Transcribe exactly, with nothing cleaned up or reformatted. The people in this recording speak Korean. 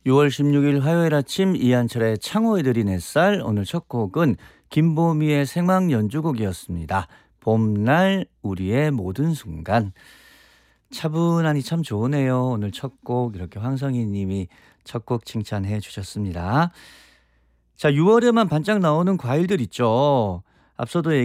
유월 십육일 화요일 아침 이한철의 창호애들인 햇살. 오늘 첫 곡은 김보미의 생황 연주곡이었습니다. 봄날 우리의 모든 순간. 차분하니 참 좋으네요. 오늘 첫 곡 이렇게 황성희 님이 첫 곡 칭찬해 주셨습니다. 자, 유월에만 반짝 나오는 과일들 있죠. 앞서도